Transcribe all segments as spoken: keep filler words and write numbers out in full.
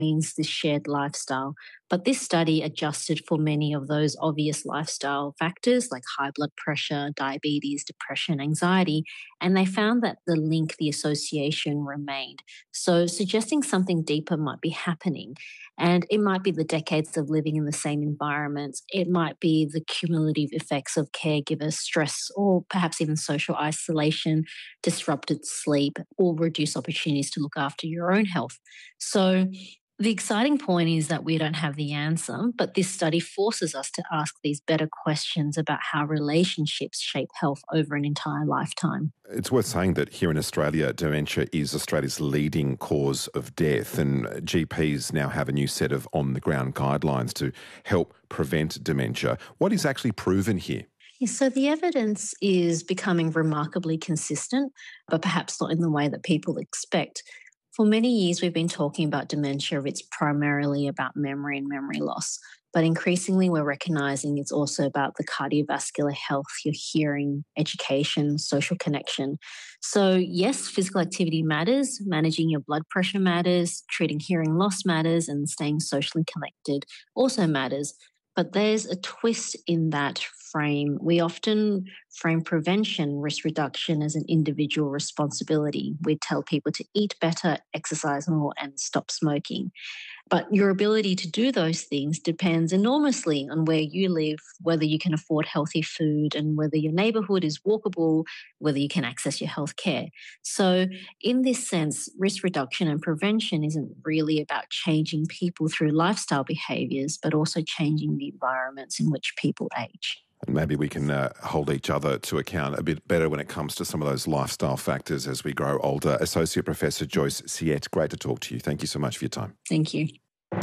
means this shared lifestyle. But this study adjusted for many of those obvious lifestyle factors like high blood pressure, diabetes, depression, anxiety, and they found that the link, the association remained. So suggesting something deeper might be happening. And it might be the decades of living in the same environments. It might be the cumulative effects of caregiver stress or perhaps even social isolation, disrupted sleep, or reduced opportunities to look after your own health. So the exciting point is that we don't have the answer, but this study forces us to ask these better questions about how relationships shape health over an entire lifetime. It's worth saying that here in Australia, dementia is Australia's leading cause of death, and G Ps now have a new set of on-the-ground guidelines to help prevent dementia. What is actually proven here? So the evidence is becoming remarkably consistent, but perhaps not in the way that people expect. For many years, we've been talking about dementia. It's primarily about memory and memory loss. But increasingly, we're recognising it's also about the cardiovascular health, your hearing, education, social connection. So yes, physical activity matters, managing your blood pressure matters, treating hearing loss matters, and staying socially connected also matters. But there's a twist in that frame. We often frame prevention, risk reduction as an individual responsibility. We tell people to eat better, exercise more, and stop smoking. But your ability to do those things depends enormously on where you live, whether you can afford healthy food and whether your neighbourhood is walkable, whether you can access your health care. So in this sense, risk reduction and prevention isn't really about changing people through lifestyle behaviours, but also changing the environments in which people age. And maybe we can uh, hold each other to account a bit better when it comes to some of those lifestyle factors as we grow older. Associate Professor Joyce Siet, great to talk to you. Thank you so much for your time. Thank you.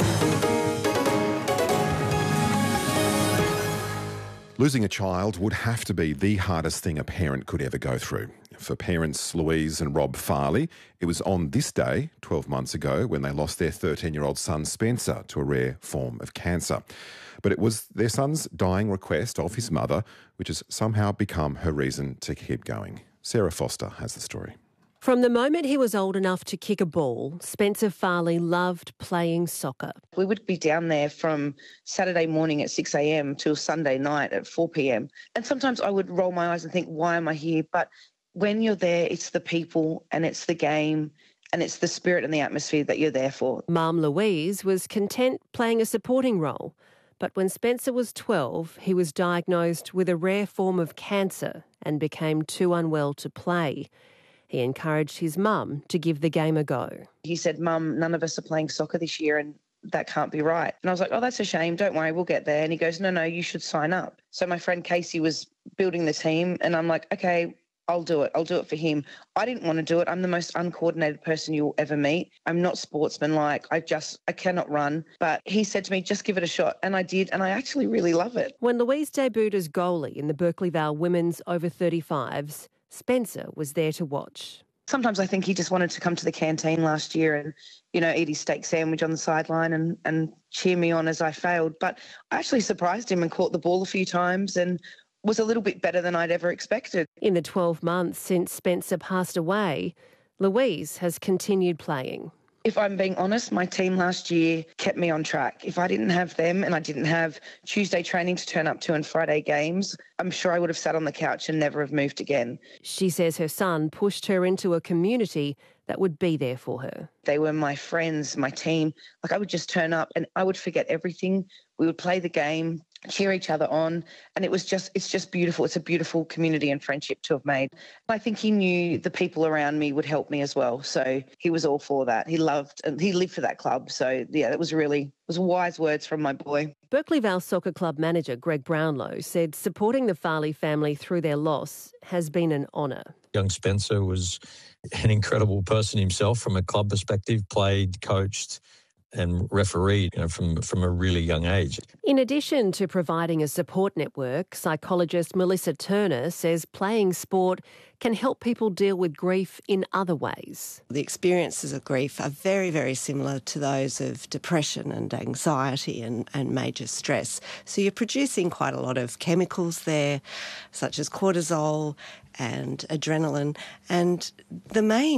Losing a child would have to be the hardest thing a parent could ever go through. For parents Louise and Rob Farley, it was on this day, twelve months ago, when they lost their thirteen-year-old son Spencer to a rare form of cancer. But it was their son's dying request of his mother, which has somehow become her reason to keep going. Sarah Foster has the story. From the moment he was old enough to kick a ball, Spencer Farley loved playing soccer. We would be down there from Saturday morning at six a.m. till Sunday night at four p.m. And sometimes I would roll my eyes and think, why am I here? But when you're there, it's the people and it's the game and it's the spirit and the atmosphere that you're there for. Mum Louise was content playing a supporting role. But when Spencer was twelve, he was diagnosed with a rare form of cancer and became too unwell to play. He encouraged his mum to give the game a go. He said, Mum, none of us are playing soccer this year and that can't be right. And I was like, oh, that's a shame. Don't worry, we'll get there. And he goes, no, no, you should sign up. So my friend Casey was building the team and I'm like, okay, I'll do it. I'll do it for him. I didn't want to do it. I'm the most uncoordinated person you'll ever meet. I'm not sportsmanlike. I just, I cannot run. But he said to me, just give it a shot. And I did. And I actually really love it. When Louise debuted as goalie in the Berkeley Vale Women's over thirty-fives, Spencer was there to watch. Sometimes I think he just wanted to come to the canteen last year and, you know, eat his steak sandwich on the sideline and, and cheer me on as I failed. But I actually surprised him and caught the ball a few times and was a little bit better than I'd ever expected. In the twelve months since Spencer passed away, Louise has continued playing. If I'm being honest, my team last year kept me on track. If I didn't have them and I didn't have Tuesday training to turn up to and Friday games, I'm sure I would have sat on the couch and never have moved again. She says her son pushed her into a community that would be there for her. They were my friends, my team. Like I would just turn up and I would forget everything. We would play the game, cheer each other on. And it was just, it's just beautiful. It's a beautiful community and friendship to have made. I think he knew the people around me would help me as well. So he was all for that. He loved, and he lived for that club. So yeah, it was really, it was wise words from my boy. Berkeley Vale Soccer Club manager Greg Brownlow said supporting the Farley family through their loss has been an honour. Young Spencer was an incredible person himself from a club perspective, played, coached and refereed, you know, from, from a really young age. In addition to providing a support network, psychologist Melissa Turner says playing sport can help people deal with grief in other ways. The experiences of grief are very, very similar to those of depression and anxiety and, and major stress. So you're producing quite a lot of chemicals there, such as cortisol and adrenaline. And the main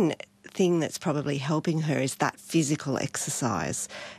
thing that's probably helping her is that physical exercise.